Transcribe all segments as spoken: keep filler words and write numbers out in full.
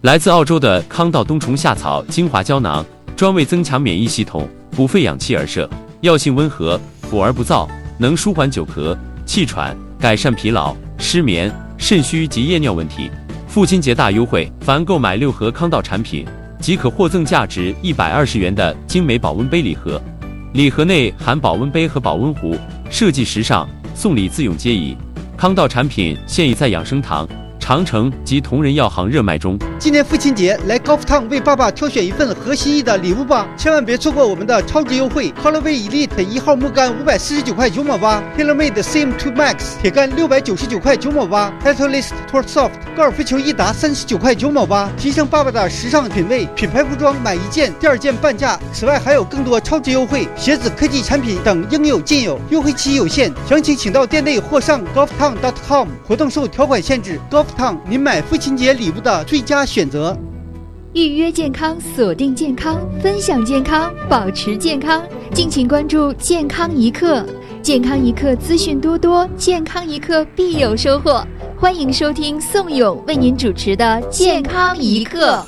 来自澳洲的康道冬虫夏草精华胶囊，专为增强免疫系统、补肺养气而设，药性温和，补而不燥，能舒缓久咳、气喘，改善疲劳、失眠、肾虚及夜尿问题。父亲节大优惠，凡购买六盒康道产品，即可获赠价值一百二十元的精美保温杯礼盒。礼盒内含保温杯和保温壶，设计时尚，送礼自用皆宜。康道产品现已在养生堂、长城及同仁药行热卖中。 今年父亲节来高福烫为爸爸挑选一份合心意的礼物吧，千万别错过我们的超值优惠 Colorway Elite 一号木杆五百四十九块九毛八 ，TaylorMade Sim two Max 铁杆六百九十九块九毛八 ，Titleist Tour Soft 高尔夫球一打三十九块九毛八，提升爸爸的时尚品味，品牌服装买一件第二件半价。此外还有更多超值优惠，鞋子、科技产品等应有尽有，优惠期有限，详情请到店内或上 golftown dot com。活动受条款限制 ，Golftown 您买父亲节礼物的最佳选择。 预约健康，锁定健康，分享健康，保持健康。敬请关注健康一刻，健康一刻资讯多多，健康一刻必有收获。欢迎收听宋勇为您主持的健康一刻。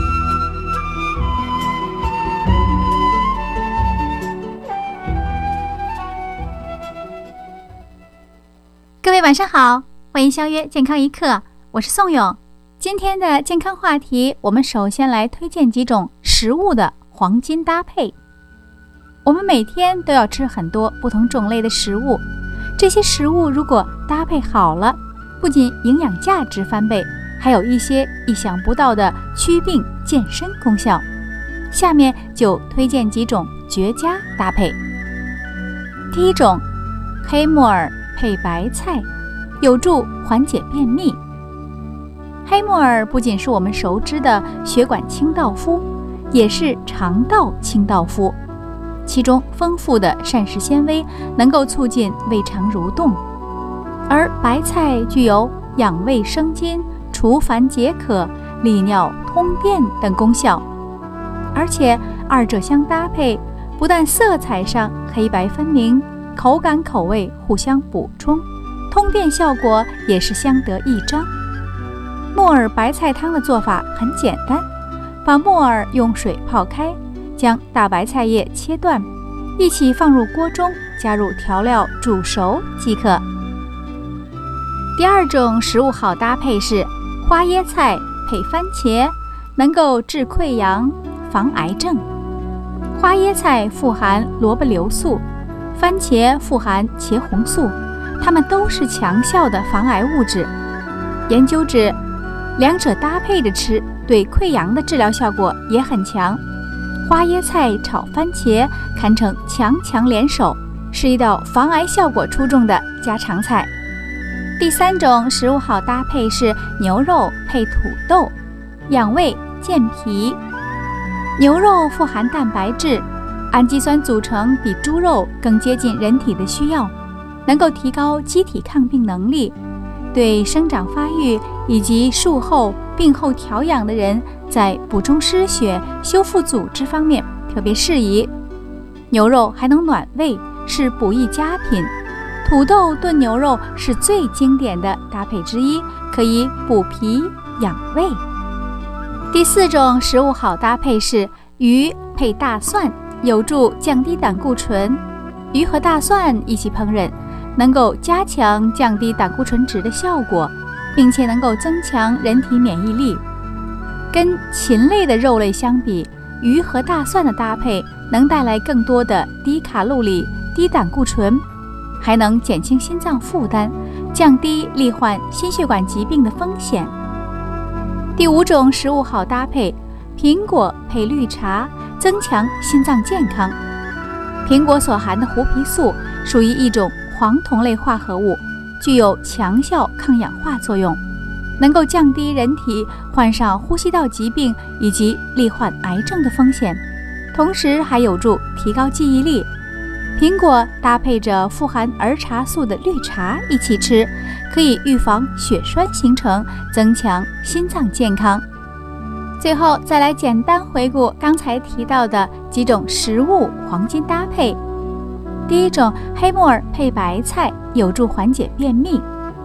各位晚上好，欢迎相约健康一刻，我是宋勇。今天的健康话题，我们首先来推荐几种食物的黄金搭配。我们每天都要吃很多不同种类的食物，这些食物如果搭配好了，不仅营养价值翻倍，还有一些意想不到的祛病健身功效。下面就推荐几种绝佳搭配。第一种，黑木耳配白菜，有助缓解便秘。黑木耳不仅是我们熟知的血管清道夫，也是肠道清道夫，其中丰富的膳食纤维能够促进胃肠蠕动，而白菜具有养胃生津、除烦解渴、利尿通便等功效，而且二者相搭配，不但色彩上黑白分明，口感口味互相补充，通便效果也是相得益彰。木耳白菜汤的做法很简单，把木耳用水泡开，将大白菜叶切断，一起放入锅中，加入调料煮熟即可。第二种食物好搭配是花椰菜配番茄，能够治溃疡、防癌症。花椰菜富含萝卜硫素，番茄富含茄红素，它们都是强效的防癌物质。研究指两者搭配着吃，对溃疡的治疗效果也很强。花椰菜炒番茄堪称强强联手，是一道防癌效果出众的家常菜。第三种食物好搭配是牛肉配土豆，养胃健脾。牛肉富含蛋白质，氨基酸组成比猪肉更接近人体的需要，能够提高机体抗病能力，对生长发育以及术后病后调养的人，在补充失血、修复组织方面特别适宜。牛肉还能暖胃，是补益佳品。土豆炖牛肉是最经典的搭配之一，可以补脾养胃。第四种食物好搭配是鱼配大蒜，有助降低胆固醇。鱼和大蒜一起烹饪，能够加强降低胆固醇值的效果，并且能够增强人体免疫力。跟禽类的肉类相比，鱼和大蒜的搭配能带来更多的低卡路里、低胆固醇，还能减轻心脏负担，降低罹患心血管疾病的风险。第五种食物好搭配，苹果配绿茶，增强心脏健康。苹果所含的胡皮素属于一种黄酮类化合物，具有强效抗氧化作用，能够降低人体患上呼吸道疾病以及罹患癌症的风险，同时还有助提高记忆力。苹果搭配着富含儿茶素的绿茶一起吃，可以预防血栓形成，增强心脏健康。最后再来简单回顾刚才提到的几种食物黄金搭配。第一种，黑木耳配白菜，有助缓解便秘。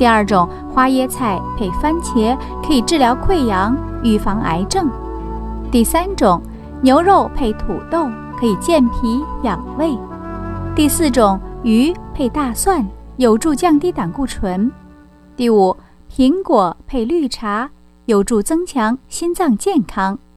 第二种，花椰菜配番茄可以治疗溃疡，预防癌症。第三种，牛肉配土豆可以健脾养胃。第四种，鱼配大蒜有助降低胆固醇。第五，苹果配绿茶有助增强心脏健康。